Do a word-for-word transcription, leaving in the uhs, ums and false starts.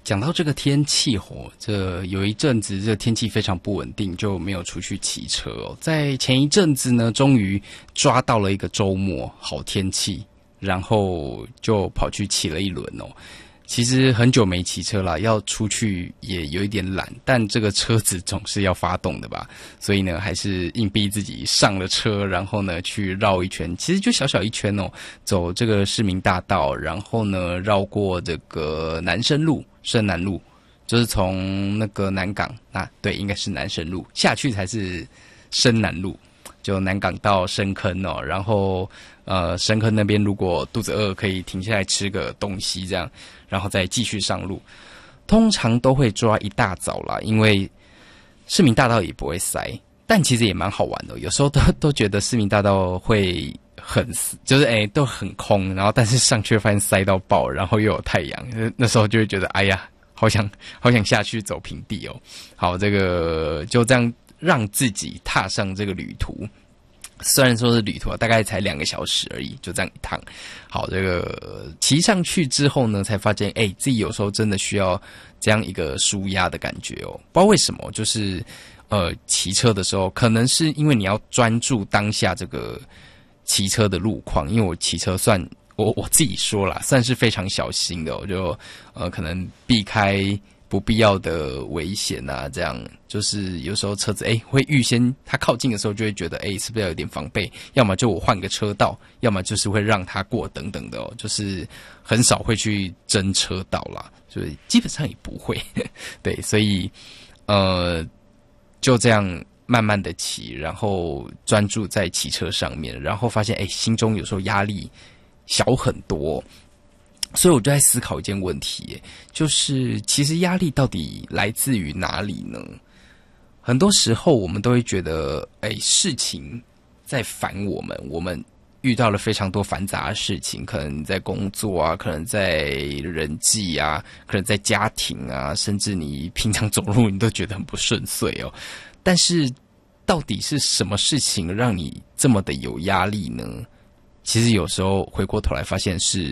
讲到这个天气吼，这有一阵子这天气非常不稳定，就没有出去骑车哦。在前一阵子呢，终于抓到了一个周末好天气，然后就跑去骑了一轮哦。其实很久没骑车了，要出去也有一点懒，但这个车子总是要发动的吧，所以呢，还是硬逼自己上了车，然后呢去绕一圈，其实就小小一圈哦，走这个市民大道，然后呢绕过这个南深路、深南路，就是从那个南港啊，对，应该是南深路下去才是深南路。就南港到深坑哦，然后呃深坑那边如果肚子饿可以停下来吃个东西这样，然后再继续上路。通常都会抓一大早啦，因为市民大道也不会塞，但其实也蛮好玩的。有时候都都觉得市民大道会很就是哎、欸、都很空，然后但是上去发现塞到爆，然后又有太阳，那时候就会觉得哎呀，好想好想下去走平地哦。好，这个就这样。让自己踏上这个旅途，虽然说是旅途啊，大概才两个小时而已，就这样一趟。好，这个骑上去之后呢，才发现，哎、欸，自己有时候真的需要这样一个舒压的感觉哦。不知道为什么，就是呃，骑车的时候，可能是因为你要专注当下这个骑车的路况，因为我骑车算我我自己说啦，算是非常小心的、哦，我就呃可能避开。不必要的危险啊，这样就是有时候车子哎会预先它靠近的时候就会觉得哎是不是要有点防备，要么就我换个车道，要么就是会让它过等等的哦，就是很少会去争车道啦，所以基本上也不会，对，所以呃就这样慢慢的骑，然后专注在骑车上面，然后发现哎心中有时候压力小很多。所以我就在思考一件问题，就是其实压力到底来自于哪里呢？很多时候我们都会觉得，哎，事情在烦我们，我们遇到了非常多繁杂的事情，可能在工作啊，可能在人际啊，可能在家庭啊，甚至你平常走路你都觉得很不顺遂哦。但是到底是什么事情让你这么的有压力呢？其实有时候回过头来发现是